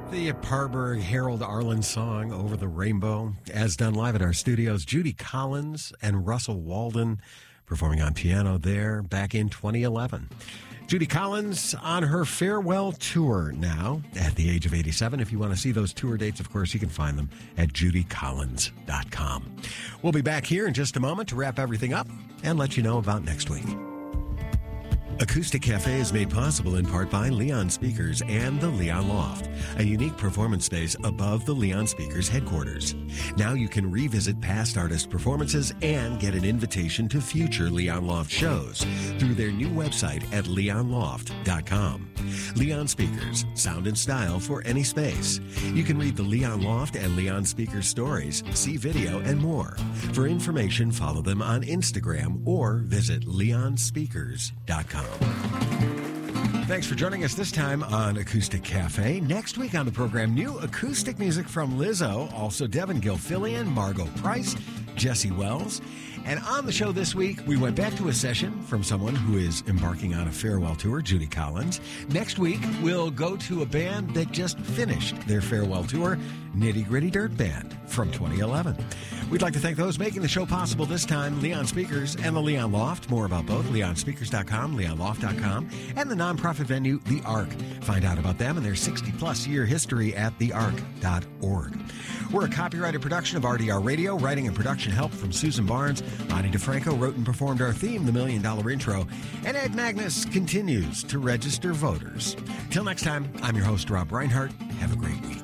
The Parberg Harold Arlen song, Over the Rainbow, as done live at our studios. Judy Collins and Russell Walden performing on piano there back in 2011. Judy Collins on her farewell tour now at the age of 87. If you want to see those tour dates, of course, you can find them at judycollins.com. We'll be back here in just a moment to wrap everything up and let you know about next week. Acoustic Cafe is made possible in part by Leon Speakers and the Leon Loft, a unique performance space above the Leon Speakers headquarters. Now you can revisit past artist performances and get an invitation to future Leon Loft shows through their new website at leonloft.com. Leon Speakers, sound and style for any space. You can read the Leon Loft and Leon Speakers stories, see video, and more. For information, follow them on Instagram or visit leonspeakers.com. Thanks for joining us this time on Acoustic Cafe. Next week on the program, new acoustic music from Lizzo, also Devin Gilfillian, Margot Price, Jesse Wells. And on the show this week, we went back to a session from someone who is embarking on a farewell tour, Judy Collins. Next week, we'll go to a band that just finished their farewell tour, Nitty Gritty Dirt Band from 2011. We'd like to thank those making the show possible this time, Leon Speakers and the Leon Loft. More about both, leonspeakers.com, leonloft.com, and the nonprofit venue, The Ark. Find out about them and their 60-plus year history at theark.org. We're a copyrighted production of RDR Radio, writing and production help from Susan Barnes. Lonnie DeFranco wrote and performed our theme, The $1 Million Intro, and Ed Magnus continues to register voters. Till next time, I'm your host, Rob Reinhart. Have a great week.